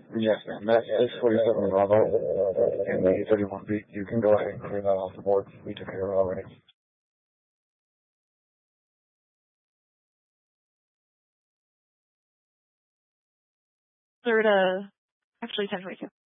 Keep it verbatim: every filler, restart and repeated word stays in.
Yes, ma'am. That is forty-seven Bravo and the thirty-one B. You can go ahead and clear that off the board. We took care of it already. Third, uh, actually ten twenty-two.